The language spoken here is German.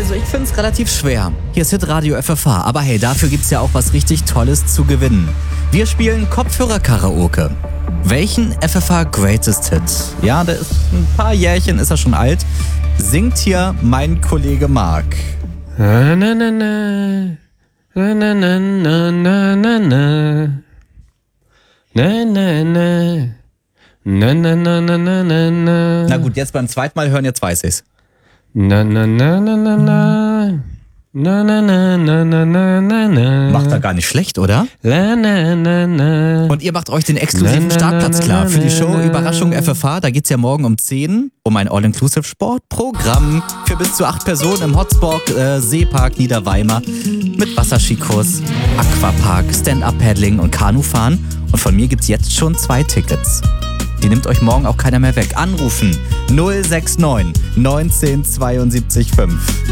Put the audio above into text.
Also ich finde es relativ schwer. Hier ist Hitradio FFH, aber hey, dafür gibt's ja auch was richtig Tolles zu gewinnen. Wir spielen Kopfhörer-Karaoke. Welchen FFH Greatest Hit? Ja, der ist ein paar Jährchen, ist er schon alt. Singt hier mein Kollege Marc. Na, na, na, na. Na, na, na, na, na, na, na. Na, na, na. Na, na, na, na, na, na, na. Na gut, jetzt beim zweiten Mal hören, jetzt weiß ich's. Na, na, na, na, na, na. Na, na, na, na, na, na, na, na. Macht er gar nicht schlecht, oder? La, na, na, na. Und ihr macht euch den exklusiven Na, na, Startplatz na, klar na, für die na, Show na. Überraschung FFH. Da geht's ja morgen um 10 um ein All-Inclusive-Sportprogramm für bis zu 8 Personen im Hotspot Seepark Niederweimar mit Wasserskikurs, Aquapark, Stand-Up-Paddling und Kanufahren. Und von mir gibt's jetzt schon 2 Tickets. Die nimmt euch morgen auch keiner mehr weg. Anrufen 069 19 72 5.